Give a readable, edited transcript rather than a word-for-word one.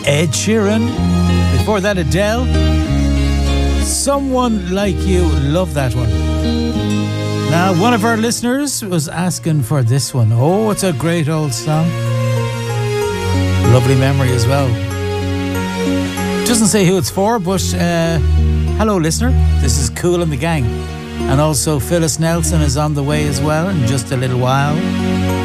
Ed Sheeran. Before that, Adele. Someone Like You. Love that one. Now, one of our listeners was asking for this one. Oh, it's a great old song. Lovely memory as well. Doesn't say who it's for, but hello, listener. This is Kool and the Gang. And also Phyllis Nelson is on the way as well in just a little while.